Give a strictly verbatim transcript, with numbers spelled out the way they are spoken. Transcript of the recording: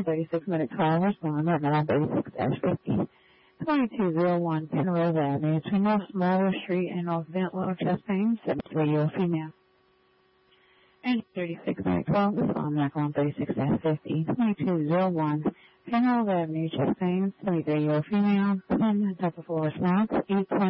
a thirty-six minute call, respond at nine thirty-six fifty. twenty-two oh one Penrose Avenue, between North Smaller Street and North Ventlow, chest pain, seventy-three-year-old female. And thirty-six minute call, respond at one thirty-six fifty. twenty-two oh one Penrose Avenue, chest pain, seventy-three-year-old female. Ten type of full response, eight twenty.